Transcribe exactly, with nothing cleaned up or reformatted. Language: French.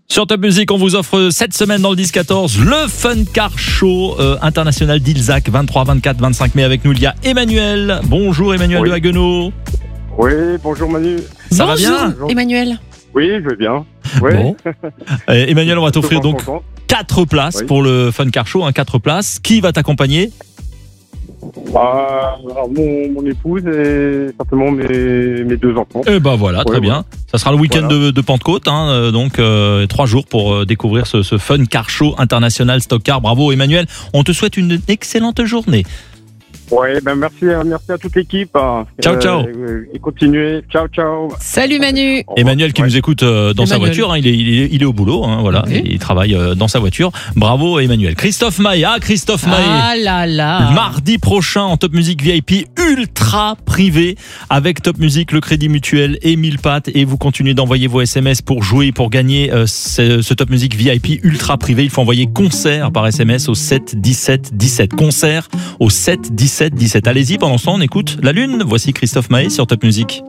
Sur Top Music, on vous offre cette semaine dans le dix quatorze le Fun Car Show euh, international d'Ilzac, vingt-trois, vingt-quatre, vingt-cinq mai. Avec nous, il y a Emmanuel. Bonjour Emmanuel Oui. de Haguenau. Oui, bonjour Manu. Ça va Bonjour, bien Emmanuel. Oui, je vais bien. Oui. Bon. Euh, Emmanuel, on va t'offrir Content, donc content. quatre places Oui. pour le Fun Car Show, hein, quatre places. Qui va t'accompagner? Ah, alors, mon, mon épouse et certainement mes, mes deux enfants. Eh ben voilà, très Ouais, bien. Ça sera le week-end Voilà. de, de Pentecôte, hein, euh, donc euh, trois jours pour euh, découvrir ce, ce Fun Car Show international Stock Car. Bravo Emmanuel, on te souhaite une excellente journée. Ouais, ben merci, à- merci à toute l'équipe. hein. Ciao, ciao. euh, Et continuez. Ciao, ciao. Salut Manu. Au revoir. Emmanuel qui Ouais. nous écoute euh, dans sa Emmanuel. voiture, hein, il, est, il, est, il est au boulot, hein, voilà, Ok. il travaille euh, dans sa voiture. Bravo Emmanuel. Christophe Maé, ah Christophe Maé. Ah là là. Mardi prochain en Top Music V I P ultra privé avec Top Music, le Crédit Mutuel et mille pattes, et vous continuez d'envoyer vos S M S pour jouer, pour gagner euh, ce, ce Top Music V I P ultra privé. Il faut envoyer concert par S M S au sept dix-sept dix-sept. Concert au sept dix-sept dix-sept. Allez-y, pendant ce temps on écoute La Lune. Voici Christophe Maé sur Top Music.